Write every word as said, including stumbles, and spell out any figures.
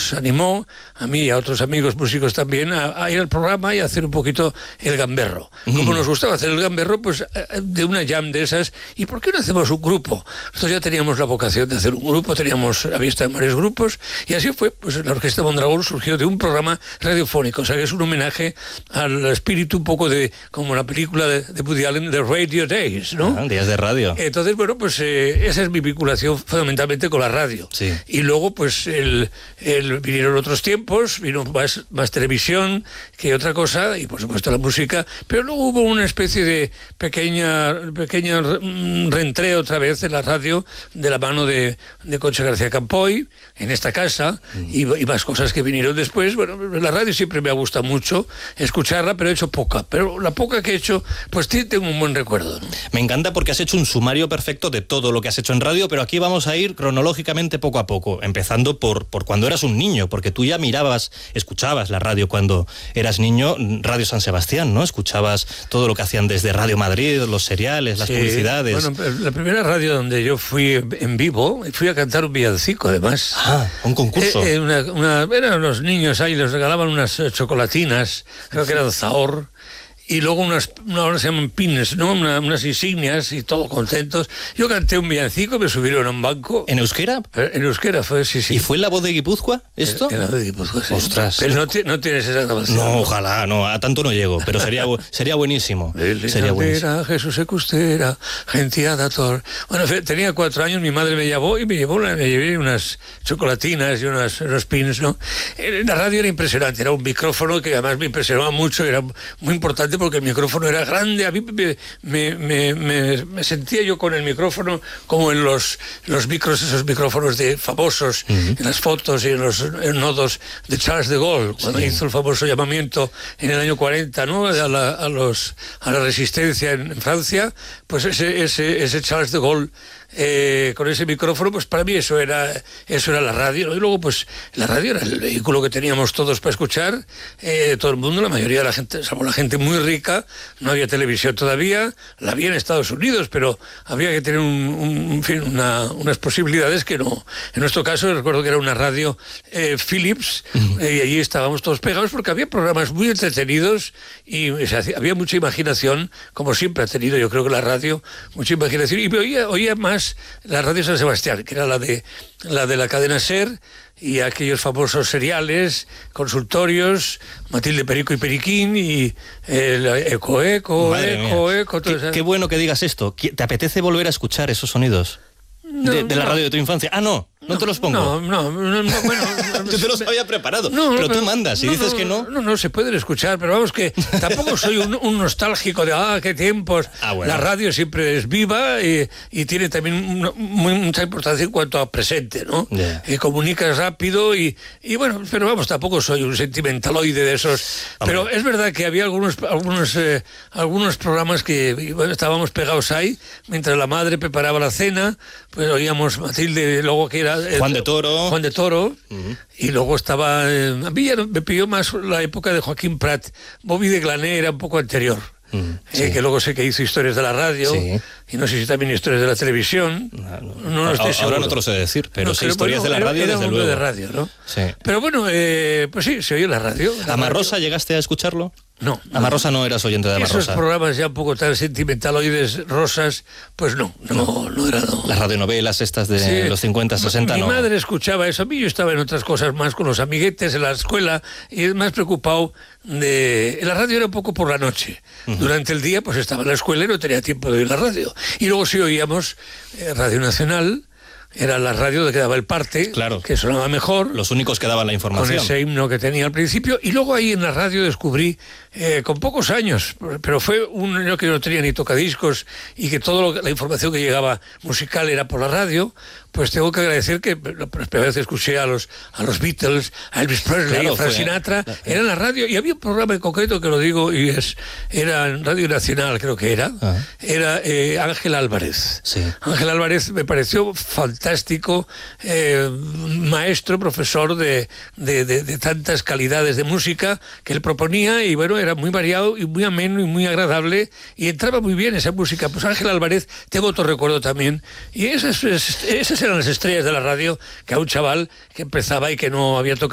nos animó, a mí y a otros amigos músicos también, a, a ir al programa y a hacer un poquito el gamberro. Mm. Como nos gustaba hacer el gamberro, pues de una jam de esas, ¿y por qué no hacemos un grupo? Nosotros ya teníamos la vocación de hacer un grupo, teníamos la vista en varios grupos, y así fue, pues la Orquesta Mondragón surgió de un programa radiofónico, o sea que es un homenaje al espíritu un poco de, como la película de, de Woody Allen, de Radio Days, ¿no? Ah, días de radio. Entonces, bueno, pues eh, esa es mi vinculación fundamentalmente con la radio. Sí. Y luego, pues, el, el, vinieron otros tiempos, vino más, más televisión que otra cosa, y por supuesto la música, pero luego hubo una especie de pequeña, pequeña reentreo otra vez en la radio, de la mano de, de Concha García Campoy, en esta casa, mm. y, y más cosas que vinieron después. Bueno, la radio siempre me ha gustado mucho escucharla, pero he hecho poca. Pero la poca que he hecho, pues tengo un buen recuerdo, ¿no? Me encanta porque has hecho un sumario perfecto de todo lo que has hecho en radio, pero aquí vamos a ir cronológicamente poco a poco, empezando por, por cuando eras un niño, porque tú ya mirabas, escuchabas la radio cuando eras niño, Radio San Sebastián, ¿no? Escuchabas todo lo que hacían desde Radio Madrid, los seriales, las sí, publicidades. Bueno, la primera radio donde yo fui en vivo, fui a cantar un villancico, además. Ah, un concurso. Eh, eh, una, una, eran los niños ahí, les regalaban unas eh, chocolatinas, creo que eran Zahor, y luego unas, una, ahora se llaman pines, ¿no? Una, unas insignias y todos contentos. Yo canté un villancico, me subieron a un banco. ¿En euskera? En euskera fue, sí, sí. ¿Y fue en La Voz de Guipúzcoa esto? En La Voz de Guipúzcoa, sí. Ostras. Pero no, no tienes esa grabación. No, ojalá, no, a tanto no llego, pero sería, sería buenísimo. Sería buenísimo. Jesús Ecustera, gentia dator. Bueno, tenía cuatro años, mi madre me llevó y me llevó, me llevé unas chocolatinas y unas, unos pins, ¿no? La radio era impresionante, era un micrófono que además me impresionaba mucho, era muy importante porque el micrófono era grande. A mí me, me, me, me, me sentía yo con el micrófono como en los, los micros, esos micrófonos de famosos, uh-huh. en las fotos y en los en nodos de Charles de Gaulle, cuando sí. hizo el famoso llamamiento en el año cuarenta, ¿no? a, la, a, los, a la resistencia en, en Francia, pues ese, ese, ese Charles de Gaulle Eh, con ese micrófono, pues para mí eso era eso era la radio, ¿no? Y luego pues la radio era el vehículo que teníamos todos para escuchar, eh, todo el mundo, la mayoría de la gente, salvo la gente muy rica, no había televisión todavía, la había en Estados Unidos, pero había que tener un, un, en fin, una, unas posibilidades que no. En nuestro caso recuerdo que era una radio eh, Philips, eh, y allí estábamos todos pegados porque había programas muy entretenidos y o sea, había mucha imaginación, como siempre ha tenido yo creo que la radio, mucha imaginación, y me oía, oía más la Radio San Sebastián, que era la de la de la cadena SER, y aquellos famosos seriales, consultorios, Matilde Perico y Periquín, y eh, Eco, Eco, Madre Eco, mía. Eco. Qué, qué bueno que digas esto. ¿Te apetece volver a escuchar esos sonidos? No, de, de la no. radio de tu infancia. Ah, no, no, no te los pongo. No, no, no, no bueno. Yo te los había preparado, no, pero, pero tú mandas, si no, dices no, que no... No, no, se pueden escuchar, pero vamos que tampoco soy un, un nostálgico de, ah, qué tiempos. Ah, bueno. La radio siempre es viva y, y tiene también una, muy, mucha importancia en cuanto a presente, ¿no? Yeah. Y comunicas rápido y, y bueno, pero vamos, tampoco soy un sentimentaloide de esos. Hombre. Pero es verdad que había algunos algunos eh, algunos programas que bueno, estábamos pegados ahí, mientras la madre preparaba la cena, pues oíamos Matilde, luego que era... Eh, Juan de Toro. Juan de Toro, uh-huh. Y luego estaba... Eh, a mí ya me pilló más la época de Joaquín Prat. Bobby de Glané era un poco anterior. Mm, sí. eh, que luego sé que hizo historias de la radio, sí. Y no sé si también historias de la televisión. No, no, no, no estoy seguro. Ahora no te lo sé decir, pero no, sí, historias bueno, de la radio, era, era desde luego. de radio, ¿no? Sí. Pero bueno, eh, pues sí, se oye la radio. La ¿Amarrosa radio. llegaste a escucharlo? No. Amarrosa no eras oyente de Amarrosa. Esos programas ya un poco tan sentimentaloides, rosas, pues no, no, no, no era... No. Las radionovelas estas de sí. los cincuenta, sesenta, mi, no. Mi madre escuchaba eso, a mí yo estaba en otras cosas más con los amiguetes en la escuela y más preocupado de... La radio era un poco por la noche. Uh-huh. Durante el día pues estaba en la escuela y no tenía tiempo de oír la radio. Y luego sí oíamos eh, Radio Nacional, era la radio de que daba el parte, claro, que sonaba mejor. Los únicos que daban la información. Con ese himno que tenía al principio. Y luego ahí en la radio descubrí, eh, con pocos años, pero fue un año que no tenía ni tocadiscos y que toda la información que llegaba musical era por la radio, pues tengo que agradecer que la primera vez que escuché a los, a los Beatles, a Elvis Presley, claro, a Frank Sinatra, claro, era en la radio, y había un programa en concreto que lo digo, y es era en Radio Nacional, creo que era, uh-huh. era eh, Ángel Álvarez. Sí. Ángel Álvarez me pareció fantástico, eh, maestro, profesor de, de, de, de tantas calidades de música que él proponía, y bueno, era muy variado y muy ameno y muy agradable, y entraba muy bien esa música. Pues Ángel Álvarez, tengo otro recuerdo también, y esas, esas eran las estrellas de la radio, que a un chaval que empezaba y que no había tocado